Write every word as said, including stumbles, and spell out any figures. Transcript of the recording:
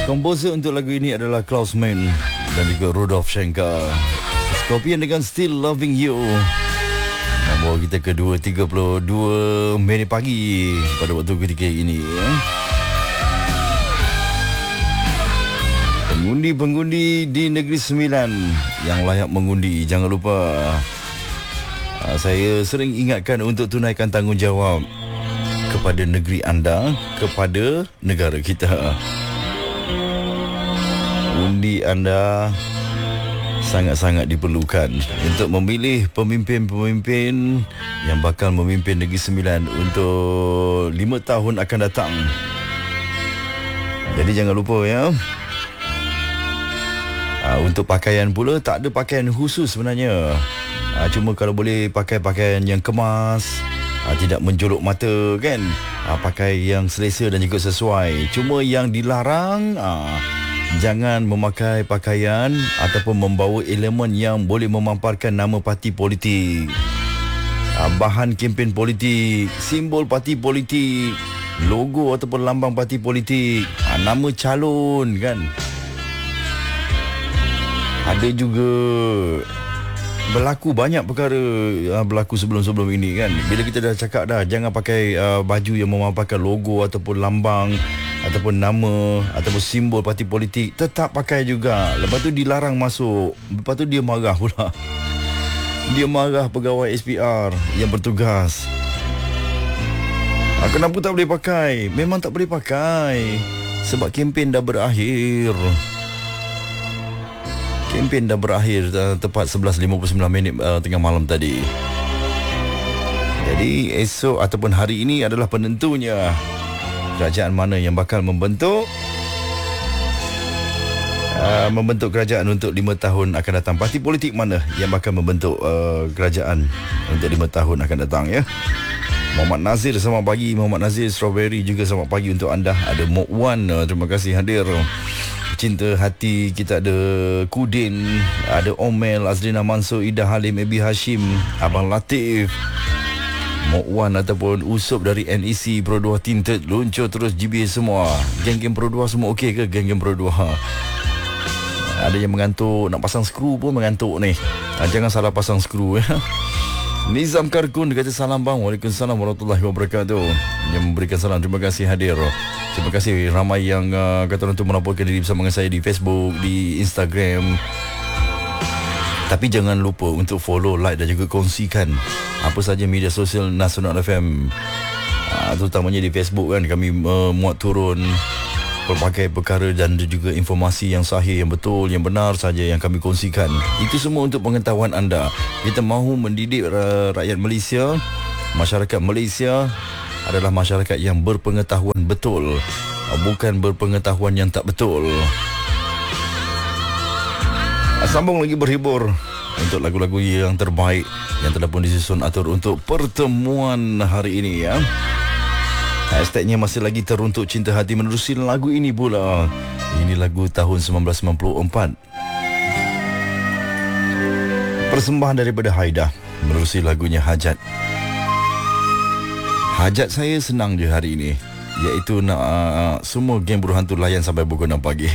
Komposer untuk lagu ini adalah Klaus Mann dan juga Rudolf Schenker. Scorpion dengan Still Loving You. Membawa kita ke dua tiga puluh dua minit pagi pada waktu ketika ini. Pengundi-pengundi di Negeri Sembilan yang layak mengundi, jangan lupa. Saya sering ingatkan untuk tunaikan tanggungjawab kepada negeri anda, kepada negara kita. Undi anda sangat-sangat diperlukan untuk memilih pemimpin-pemimpin yang bakal memimpin Negeri Sembilan untuk lima tahun akan datang. Jadi jangan lupa ya. Untuk pakaian pula, tak ada pakaian khusus sebenarnya. Cuma kalau boleh pakai pakaian yang kemas, tidak menjolok mata kan. Pakai yang selesa dan juga sesuai. Cuma yang dilarang, jangan memakai pakaian ataupun membawa elemen yang boleh memamparkan nama parti politik, bahan kempen politik, simbol parti politik, logo ataupun lambang parti politik, nama calon kan. Ada juga berlaku banyak perkara uh, berlaku sebelum-sebelum ini kan. Bila kita dah cakap dah, jangan pakai uh, baju yang memamparkan logo ataupun lambang ataupun nama ataupun simbol parti politik, tetap pakai juga. Lepas tu dilarang masuk. Lepas tu dia marah pula. Dia marah pegawai S P R yang bertugas. Ah, kenapa tak boleh pakai? Memang tak boleh pakai sebab kempen dah berakhir. Kempen dah berakhir uh, tepat sebelas lima puluh sembilan minit uh, tengah malam tadi. Jadi esok ataupun hari ini adalah penentunya. Kerajaan mana yang bakal membentuk uh, membentuk kerajaan untuk lima tahun akan datang. Parti politik mana yang bakal membentuk uh, kerajaan untuk lima tahun akan datang ya. Muhammad Nazir, selamat pagi. Muhammad Nazir Strawberry juga selamat pagi untuk anda. Ada Mok Wan, uh, terima kasih hadir. Cinta hati kita ada Kudin, ada Omel, Azrina Mansur, Ida Halim, Ebi Hashim, Abang Latif, Mok Wan ataupun Usup dari N E C Pro dua Tinted, luncur terus G B A semua. Geng-geng Pro dua semua okey ke? Geng-geng Pro dua. Ada yang mengantuk, nak pasang skru pun mengantuk ni. Jangan salah pasang skru ya. Nizam Karkun dia kata salam bang. Waalaikumsalam warahmatullahi wabarakatuh. Yang memberikan salam, terima kasih hadir. Terima kasih ramai yang uh, kata untuk melaporkan diri bersama dengan saya di Facebook, di Instagram. Tapi jangan lupa untuk follow, like dan juga kongsikan apa saja media sosial Nasional F M. uh, Terutamanya di Facebook kan, kami uh, muat turun pelbagai perkara dan juga informasi yang sahih, yang betul, yang benar saja yang kami kongsikan. Itu semua untuk pengetahuan anda. Kita mahu mendidik uh, rakyat Malaysia. Masyarakat Malaysia adalah masyarakat yang berpengetahuan betul, uh, bukan berpengetahuan yang tak betul. uh, Sambung lagi berhibur untuk lagu-lagu yang terbaik yang telah pun disusun atur untuk pertemuan hari ini ya. Hashtagnya masih lagi teruntuk cinta hati menerusi lagu ini pula. Ini lagu tahun sembilan belas sembilan puluh empat. Persembahan daripada Haida menerusi lagunya Hajat. Hajat saya senang je hari ini, iaitu nak uh, semua geng Buruh Hantu layan sampai pukul enam pagi.